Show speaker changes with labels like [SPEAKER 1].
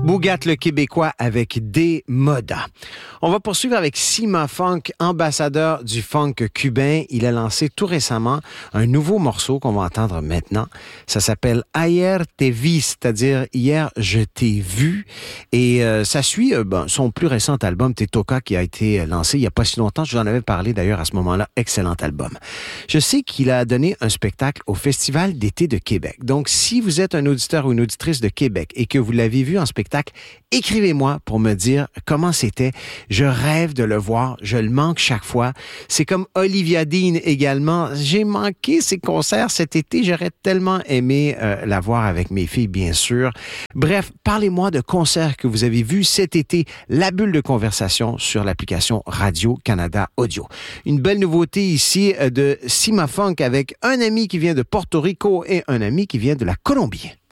[SPEAKER 1] Bougat le Québécois avec des Moda. On va poursuivre avec Cima Funk, ambassadeur du funk cubain. Il a lancé tout récemment un nouveau morceau qu'on va entendre maintenant. Ça s'appelle Ayer te vi, c'est-à-dire Hier je t'ai vu. Et ça suit son plus récent album, Te Toca, qui a été lancé il n'y a pas si longtemps. Je vous en avais parlé d'ailleurs à ce moment-là. Excellent album. Je sais qu'il a donné un spectacle au Festival d'été de Québec. Donc, si vous êtes un auditeur ou une auditrice de Québec et que vous l'avez vu en spectacle, écrivez-moi pour me dire comment c'était. Je rêve de le voir. Je le manque chaque fois. C'est comme Olivia Dean également. J'ai manqué ses concerts cet été. J'aurais tellement aimé la voir avec mes filles, bien sûr. Bref, parlez-moi de concerts que vous avez vus cet été. La bulle de conversation sur l'application Radio-Canada Audio. Une belle nouveauté ici de Cima Funk avec un ami qui vient de Porto Rico et un ami qui vient de la Colombie.